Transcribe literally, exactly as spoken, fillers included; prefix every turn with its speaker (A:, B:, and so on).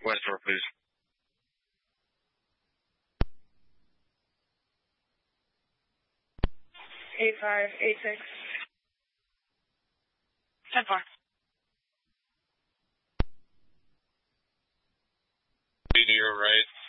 A: West door, please.
B: Eight five eight six.
C: Ten four.
A: To your right.